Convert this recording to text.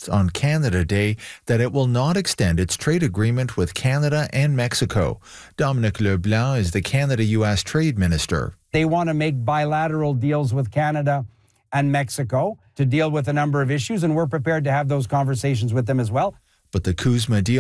announced on Canada Day that it will not extend its trade agreement with Canada and Mexico. Dominic LeBlanc is the Canada-U.S. Trade Minister. They want to make bilateral deals with Canada and Mexico to deal with a number of issues, and we're prepared to have those conversations with them as well. But the CUSMA deal